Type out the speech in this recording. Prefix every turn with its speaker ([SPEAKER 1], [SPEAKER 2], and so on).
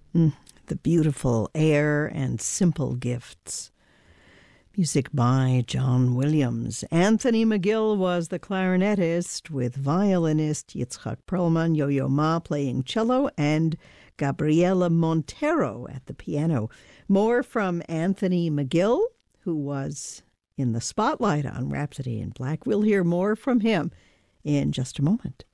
[SPEAKER 1] The beautiful air and simple gifts. Music by John Williams. Anthony McGill was the clarinetist, with violinist Yitzhak Perlman, Yo-Yo Ma playing cello, and Gabriela Montero at the piano. More from Anthony McGill, who was in the spotlight on Rhapsody in Black. We'll hear more from him in just a moment.